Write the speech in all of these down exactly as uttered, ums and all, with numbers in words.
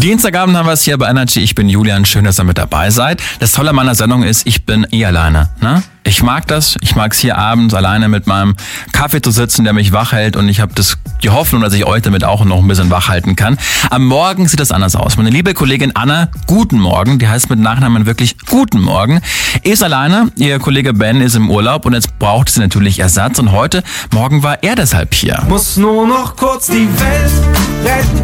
Dienstagabend haben wir es hier bei Energy. Ich bin Julian, schön, dass ihr mit dabei seid. Das Tolle an meiner Sendung ist, ich bin eh alleine. Ne? Ich mag das. Ich mag es hier abends alleine mit meinem Kaffee zu sitzen, der mich wach hält. Und ich habe das die Hoffnung, dass ich euch damit auch noch ein bisschen wach halten kann. Am Morgen sieht das anders aus. Meine liebe Kollegin Anna, guten Morgen, die heißt mit Nachnamen wirklich guten Morgen, ist alleine. Ihr Kollege Ben ist im Urlaub und jetzt braucht sie natürlich Ersatz. Und heute Morgen war er deshalb hier. Muss nur noch kurz die Welt retten.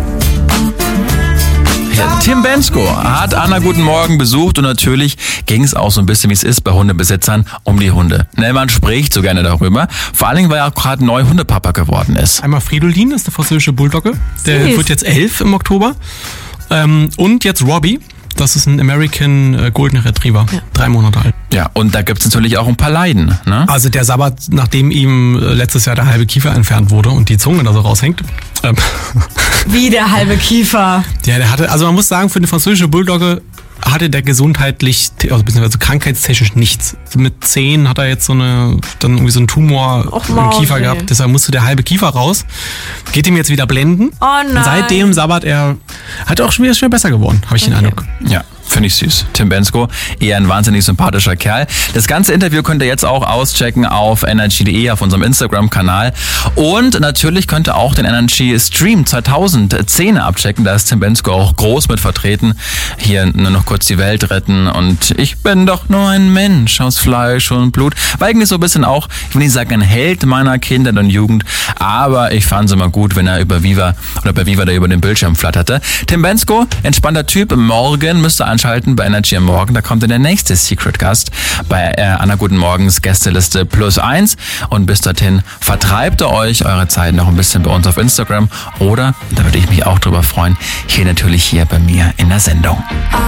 Ja, Tim Bendzko hat Anna guten Morgen besucht und natürlich ging es auch so ein bisschen, wie es ist bei Hundebesitzern, um die Hunde. Ne, man spricht so gerne darüber. Vor allen Dingen, weil er auch gerade neu Hundepapa geworden ist. Einmal Fridolin, das ist der französische Bulldogge. Der Süß. wird jetzt elf im Oktober. Ähm, und jetzt Robbie. Das ist ein American äh, Golden Retriever. Ja. Drei Monate alt. Ja, und da gibt's natürlich auch ein paar Leiden. Ne? Also der Sabbat, nachdem ihm äh, letztes Jahr der halbe Kiefer entfernt wurde und die Zunge da so raushängt. Ähm, Wie der halbe Kiefer. Ja, der hatte, also man muss sagen, für eine französische Bulldogge hatte der gesundheitlich, also beziehungsweise krankheitstechnisch nichts. Mit zehn hat er jetzt so eine, dann irgendwie so einen Tumor Och, im Mann, Kiefer ey. gehabt, deshalb musste der halbe Kiefer raus. Geht ihm jetzt wieder blenden. Oh nein. Und seitdem Sabbat, er hat auch schon wieder schwer besser geworden, habe ich den Okay. Eindruck. Ja, finde ich süß. Tim Bendzko, eher ein wahnsinnig sympathischer Kerl. Das ganze Interview könnt ihr jetzt auch auschecken auf energy punkt de, auf unserem Instagram-Kanal. Und natürlich könnt ihr auch den Energy Stream zweitausendzehn abchecken. Da ist Tim Bendzko auch groß mit vertreten. Hier nur noch kurz die Welt retten. Und ich bin doch nur ein Mensch aus Fleisch und Blut. War eigentlich so ein bisschen auch, ich will nicht sagen, ein Held meiner Kindheit und Jugend. Aber ich fand es immer gut, wenn er über Viva oder bei Viva da über den Bildschirm flatterte. Tim Bendzko, entspannter Typ. Morgen müsst ihr anschalten bei Energy am Morgen. Da kommt dann der nächste Secret Gast bei äh, Anna Guten Morgens Gästeliste plus eins. Und bis dorthin vertreibt ihr euch eure Zeit noch ein bisschen bei uns auf Instagram oder, da würde ich mich auch drüber freuen, hier natürlich hier bei mir in der Sendung.